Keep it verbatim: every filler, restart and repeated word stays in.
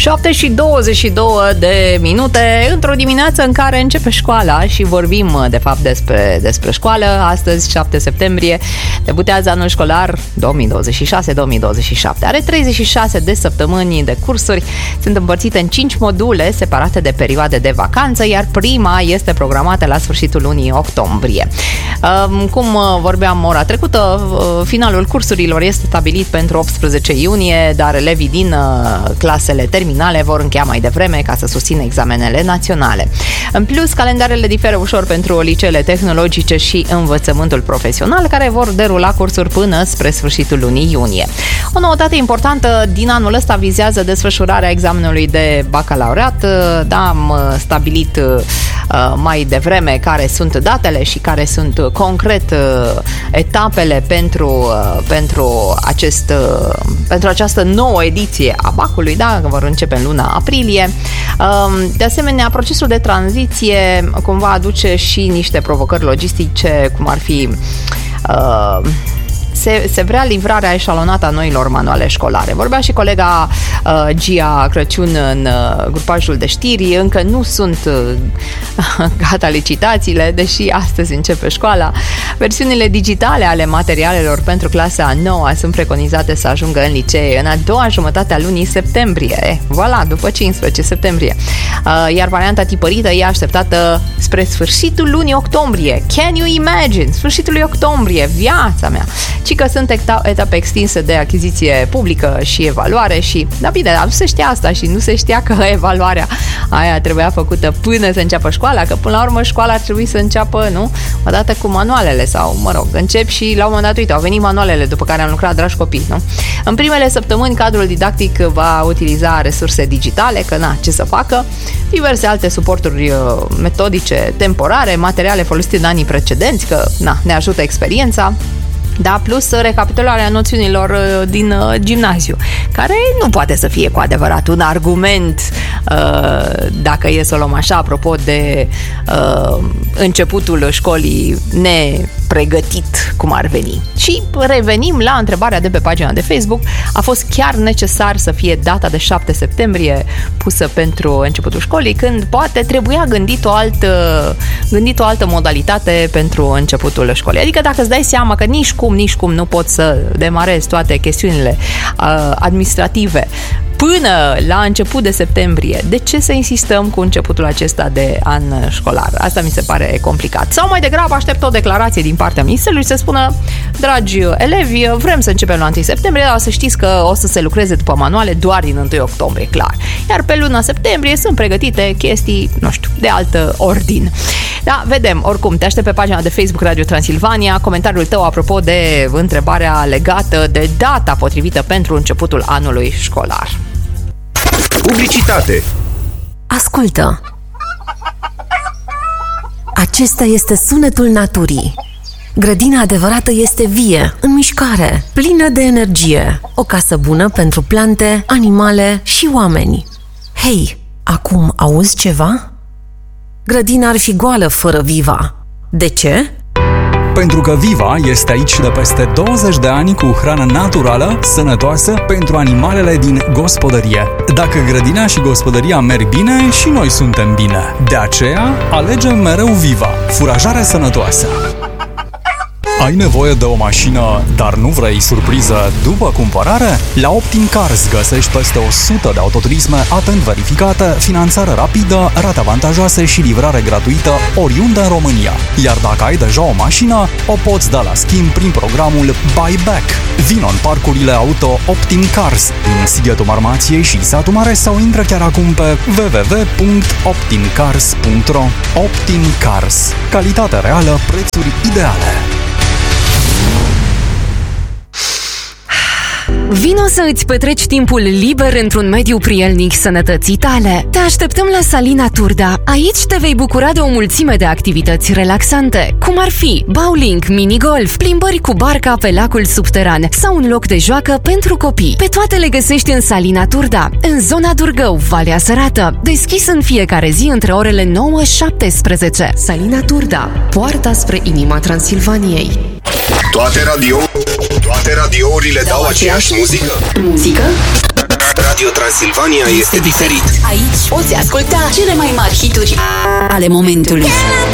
șapte și douăzeci și două de minute, într-o dimineață în care începe școala și vorbim de fapt despre, despre școală. Astăzi, șapte septembrie, debutează anul școlar două mii douăzeci și șase două mii douăzeci și șapte. Are treizeci și șase de săptămâni de cursuri, sunt împărțite în cinci module separate de perioade de vacanță, iar prima este programată la sfârșitul lunii octombrie. Cum vorbeam ora trecută, finalul cursurilor este stabilit pentru optsprezece iunie, dar elevii din clasele terminale vor încheia mai devreme ca să susțină examenele naționale. În plus, calendarele diferă ușor pentru liceele tehnologice și învățământul profesional, care vor derula cursuri până spre sfârșitul lunii iunie. O noutate importantă din anul ăsta vizează desfășurarea examenului de bacalaureat. Da, am stabilit mai devreme care sunt datele și care sunt concret etapele pentru, pentru, acest, pentru această nouă ediție a bacului, da, vor începe în luna aprilie. De asemenea, procesul de tranziție cumva aduce și niște provocări logistice, cum ar fi uh, Se, se vrea livrarea eșalonată a noilor manuale școlare. Vorbea și colega uh, Gia Crăciun în uh, grupajul de știri. Încă nu sunt uh, gata licitațiile, deși astăzi începe școala. Versiunile digitale ale materialelor pentru clasa a noua sunt preconizate să ajungă în licee în a doua jumătate a lunii septembrie. Voilà, după cincisprezece septembrie. Uh, iar varianta tipărită e așteptată spre sfârșitul lunii octombrie. Can you imagine? Sfârșitul lui octombrie, viața mea! Ci că sunt etape extinse de achiziție publică și evaluare și, da bine, dar nu se știa asta și nu se știa că evaluarea aia trebuia făcută până să înceapă școala, că până la urmă școala ar trebui să înceapă, nu? Odată cu manualele sau, mă rog, încep și la un moment dat, uite, au venit manualele după care am lucrat, dragi copii, nu? În primele săptămâni, cadrul didactic va utiliza resurse digitale, că na, ce să facă, diverse alte suporturi metodice temporare, materiale folosite în anii precedenți, că, na, ne ajută experiența. Da, plus recapitularea noțiunilor din uh, gimnaziu, care nu poate să fie cu adevărat un argument, uh, dacă e să o luăm așa, apropo de uh, începutul școlii nepregătit, cum ar veni. Și revenim la întrebarea de pe pagina de Facebook: a fost chiar necesar să fie data de șapte septembrie pusă pentru începutul școlii, când poate trebuia gândit o altă, gândit o altă modalitate pentru începutul școlii? Adică dacă îți dai seama că nici cum, nici cum nu poți să demarezi toate chestiunile uh, administrative până la început de septembrie, de ce să insistăm cu începutul acesta de an școlar? Asta mi se pare complicat. Sau mai degrabă aștept o declarație din partea ministerului să spună: dragi elevi, vrem să începem la întâi septembrie, dar să știți că o să se lucreze după manuale doar din întâi octombrie, clar. Iar pe luna septembrie sunt pregătite chestii, nu știu, de altă ordin. Da, vedem. Oricum, te aștept pe pagina de Facebook Radio Transilvania. Comentariul tău apropo de întrebarea legată de data potrivită pentru începutul anului școlar. Publicitate. Ascultă. Acesta este sunetul naturii. Grădina adevărată este vie, în mișcare, plină de energie. O casă bună pentru plante, animale și oameni. Hei, acum auzi ceva? Grădina ar fi goală fără Viva. De ce? Pentru că Viva este aici de peste douăzeci de ani cu hrană naturală, sănătoasă pentru animalele din gospodărie. Dacă grădina și gospodăria merg bine, și noi suntem bine. De aceea, alegem mereu Viva, furajare sănătoasă. Ai nevoie de o mașină, dar nu vrei surpriză după cumpărare? La Optimcars găsești peste o sută de autoturisme atent verificate, finanțare rapidă, rate avantajoase și livrare gratuită oriunde în România. Iar dacă ai deja o mașină, o poți da la schimb prin programul Buyback. Vino în parcurile auto Optimcars din Sighetul Marmației și Satul Mare sau intră chiar acum pe w w w punct optimcars punct ro. Optimcars. Calitate reală, prețuri ideale. Vino să îți petreci timpul liber într-un mediu prielnic sănătății tale. Te așteptăm la Salina Turda. Aici te vei bucura de o mulțime de activități relaxante, cum ar fi bowling, minigolf, plimbări cu barca pe lacul subteran sau un loc de joacă pentru copii. Pe toate le găsești în Salina Turda, în zona Durgău, Valea Sărată, deschis în fiecare zi între orele nouă și șaptesprezece. Salina Turda, poarta spre inima Transilvaniei. Toate radio, toate radiourile dau aceeași muzică. Muzică Radio Transilvania este diferit. Aici poți asculta cele mai mari hituri ale momentului.